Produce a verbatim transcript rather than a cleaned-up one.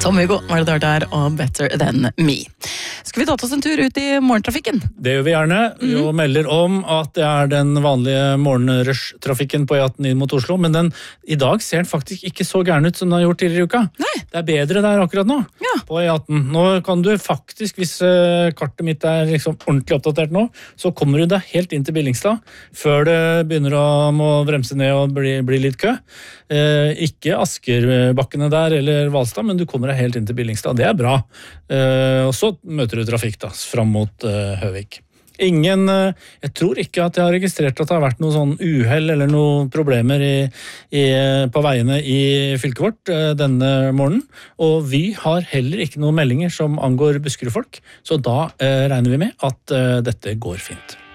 Tom-Hugo var det der og Better Than Me. Skal vi ta oss en tur ut i morgentrafikken? Det gjør vi gjerne. Vi mm. melder om at det er den vanlige morgenrush-trafikken på E atten inn mot Oslo, men den, i dag ser den faktisk ikke så gæren ut som den har gjort tidligere i uka. Nei. Det er bedre der akkurat nå, ja. På E atten. Nå kan du faktisk, hvis uh, kartet mitt er liksom ordentlig oppdatert nå, så kommer du deg helt inn til Billingstad, før det begynner å må bremse ned og bli, bli litt kø. Uh, ikke Askerbakkene der, eller Valstad, men du kommer deg helt inn til Billingstad. Det er bra. Uh, og så møter du trafikk da, fram mot uh, Høvik. Ingen, uh, jeg tror ikke at jeg har registrert at det har vært noe sånn uhell eller noen problemer i, i, på veiene i fylket vårt uh, denne morgenen. Og vi har heller ikke noen meldinger som angår Buskerud-folk, så da uh, regner vi med at uh, dette går fint.